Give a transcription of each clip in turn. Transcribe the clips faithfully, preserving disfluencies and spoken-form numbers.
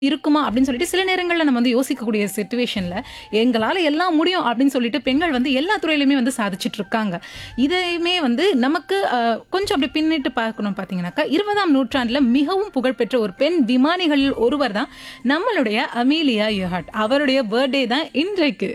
இருக்குமா அப்படின்னு சொல்லிட்டு சில நேரங்கள்ல நம்ம வந்து யோசிக்கக்கூடிய சிச்சுவேஷன்ல, எங்களால எல்லாம் முடியும் அப்படின்னு சொல்லிட்டு பெண்கள் வந்து எல்லா துறையிலுமே வந்து சாதிச்சுட்டு இருக்காங்க. இதையுமே வந்து நமக்கு அ கொஞ்சம் அப்படி பின்னிட்டு பார்க்கணும் பார்த்தீங்கன்னாக்கா, இருபதாம் நூற்றாண்டுல மிகவும் புகழ்பெற்ற ஒரு பெண் விமானிகளில் ஒருவர் தான் நம்மளுடைய அமீலியா எயர்ஹார்ட். அவருடைய பர்த்டே தான் இன்றைக்கு.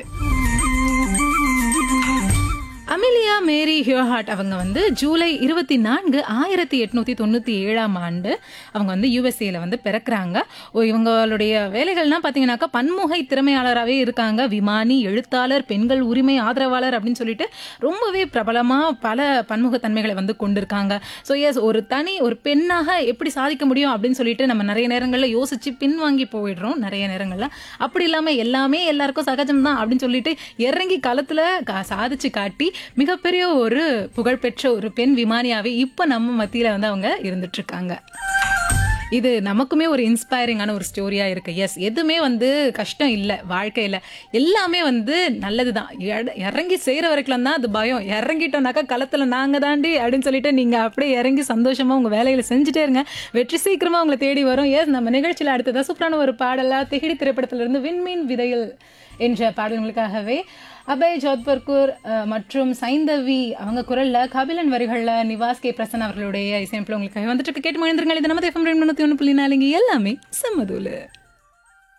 அமீலியா மேரி எயர்ஹார்ட் அவங்க வந்து ஜூலை இருபத்தி நான்கு ஆயிரத்தி எண்ணூற்றி தொண்ணூற்றி ஏழாம் ஆண்டு அவங்க வந்து யுஎஸ்ஏல வந்து பிறக்கிறாங்க. ஓ இவங்களுடைய வேலைகள்லாம் பார்த்தீங்கன்னாக்கா பன்முகை திறமையாளராகவே இருக்காங்க. விமானி, எழுத்தாளர், பெண்கள் உரிமை ஆதரவாளர் அப்படின்னு சொல்லிட்டு ரொம்பவே பிரபலமாக பல பன்முகத்தன்மைகளை வந்து கொண்டிருக்காங்க. ஸோ எஸ் ஒரு தனி ஒரு பெண்ணாக எப்படி சாதிக்க முடியும் அப்படின்னு சொல்லிட்டு நம்ம நிறைய நேரங்களில் யோசிச்சு பின்வாங்கி போயிடுறோம் நிறைய நேரங்களில். அப்படி இல்லாமல் எல்லாமே எல்லாருக்கும் சகஜம் தான் அப்படின்னு சொல்லிட்டு இறங்கி களத்தில் சாதிச்சு காட்டி மிகப்பெரிய ஒரு புகழ்பெற்ற ஒரு பெண் விமானியாவே இப்ப நம்ம மத்தியில வந்து அவங்க இருந்துட்டு இருக்காங்க. இது நமக்குமே ஒரு இன்ஸ்பைரிங்கான ஒரு ஸ்டோரியா இருக்கு. எஸ் எதுவுமே வந்து கஷ்டம் இல்லை வாழ்க்கையில, எல்லாமே வந்து நல்லதுதான். இறங்கி செய்யற வரைக்கும் தான் அது பயம். இறங்கிட்டோம்னாக்கா களத்துல நாங்க தாண்டி அப்படின்னு சொல்லிட்டு நீங்க அப்படியே இறங்கி சந்தோஷமா உங்க வேலைகளை செஞ்சுட்டே இருங்க. வெற்றி சீக்கிரமா உங்களை தேடி வரும். எஸ் நம்ம நிகழ்ச்சியில அடுத்ததா சூப்பரான ஒரு பாடலா திகிடி திரைப்படத்துல இருந்து விண்மீன் விதையில் என்ற பாடல்களுக்காகவே அபய் ஜோத்பர்கூர் மற்றும் சைந்தவி அவங்க குரல்ல, கபிலன் வரிகள்ல நிவாஸ் கே பிரசன் அவர்களுடைய இசையமைப்புல உங்களுக்கு வந்துட்டு கேட்டு மகிழ்ந்துருங்கள். இது நம்ம எஃப்எம் தொண்ணூற்றி ஒன்று புள்ளி நாலு எல்லாமே செம்மதூளு.